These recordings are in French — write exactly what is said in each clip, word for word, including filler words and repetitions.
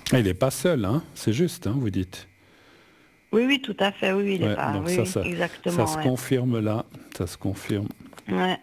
Ah, il n'est pas seul, hein, c'est juste, hein, vous dites. Oui, oui, tout à fait, oui, oui, il est Ouais, pas, donc oui, ça, oui, ça, ça exactement, se ouais. confirme là, ça se confirme. Ouais.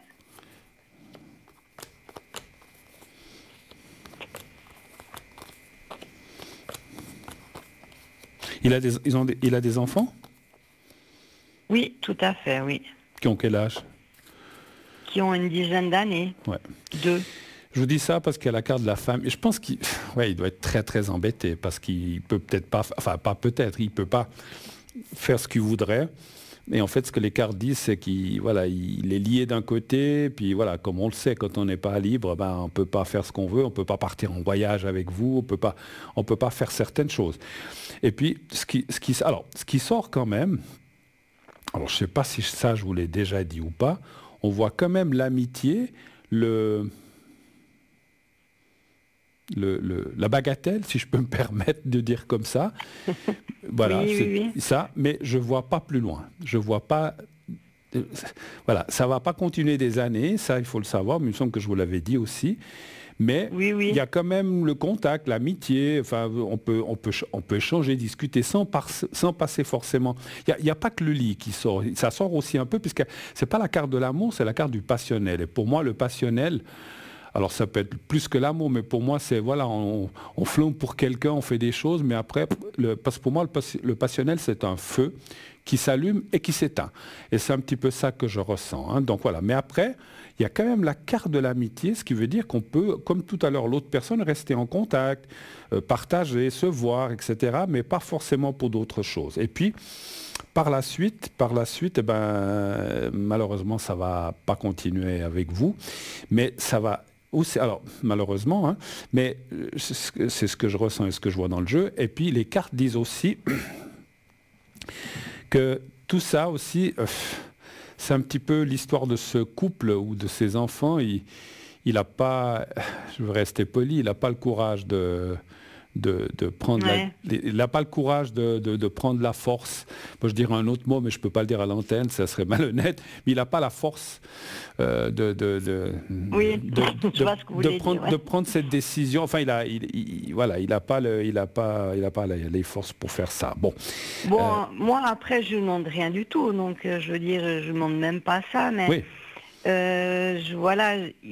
Il a des, ils ont des- il a des enfants Oui, tout à fait, oui. qui ont quel âge? Qui ont une dizaine d'années. Ouais. Deux. Je vous dis ça parce qu'il y a la carte de la femme. Et je pense qu'il ouais, il doit être très très embêté parce qu'il peut peut-être pas, enfin pas peut-être, il peut pas faire ce qu'il voudrait. Et en fait, ce que les cartes disent, c'est qu'il voilà, il est lié d'un côté, puis voilà, comme on le sait, quand on n'est pas libre, ben, on ne peut pas faire ce qu'on veut, on ne peut pas partir en voyage avec vous, on peut pas, on peut pas faire certaines choses. Et puis, ce qui, ce qui, alors, ce qui sort quand même, alors je ne sais pas si ça je vous l'ai déjà dit ou pas, on voit quand même l'amitié, le, le, le- la bagatelle, si je peux me permettre de dire comme ça. Voilà, Oui, c'est oui, ça, mais je ne vois pas plus loin. Je vois pas. euh, Voilà, ça ne va pas continuer des années, ça il faut le savoir, mais il me semble que je vous l'avais dit aussi. Mais oui, oui, il y a oui. quand même le contact, l'amitié, enfin, on peut, on peut, ch- on peut échanger, discuter sans, par- sans passer forcément. Il n'y a, il y a pas que le lit qui sort, ça sort aussi un peu, puisque c'est pas la carte de l'amour, c'est la carte du passionnel. Et pour moi, le passionnel, alors ça peut être plus que l'amour, mais pour moi, c'est, voilà, on, on flambe pour quelqu'un, on fait des choses, mais après, le, parce que pour moi, le, pas- le passionnel, c'est un feu qui s'allume et qui s'éteint. Et c'est un petit peu ça que je ressens, hein. Donc voilà. Mais après, il y a quand même la carte de l'amitié, ce qui veut dire qu'on peut, comme tout à l'heure, l'autre personne, rester en contact, euh, partager, se voir, et cetera, mais pas forcément pour d'autres choses. Et puis, par la suite, par la suite, eh ben, malheureusement, ça va pas continuer avec vous, mais ça va aussi, alors malheureusement, hein, mais euh, c'est ce que c'est ce que je ressens et ce que je vois dans le jeu. Et puis les cartes disent aussi que tout ça aussi, euh, c'est un petit peu l'histoire de ce couple ou de ces enfants. Il, il n'a pas, je veux rester poli, il n'a pas le courage de, de, de prendre la, Ouais. il n'a pas le courage de, de- de prendre la force. Moi, je dirais un autre mot, mais je ne peux pas le dire à l'antenne, ça serait malhonnête. Mais il n'a pas la force euh, de, de, de, Oui, de, je de- vois ce que vous de voulez prendre, dire, de ouais. prendre cette décision. Enfin, il a, il, il- voilà, il n'a pas, le, il a pas, il a pas les les forces pour faire ça. Bon, euh, Bon, moi, après, je ne demande rien du tout, donc, euh, je veux dire, je ne demande même pas ça, mais, oui. euh, je, voilà,